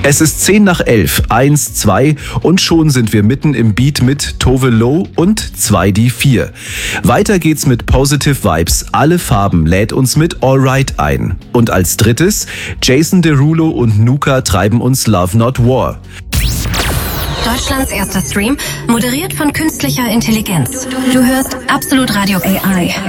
Es ist 10 nach 11, 1, 2 und schon sind wir mitten im Beat mit Tove Lo und 2D4. Weiter geht's mit Positive Vibes, alle Farben lädt uns mit Alright ein. Und als drittes, Jason Derulo und Nuka treiben uns Love Not War. Deutschlands erster Stream, moderiert von künstlicher Intelligenz. Du hörst Absolut Radio AI.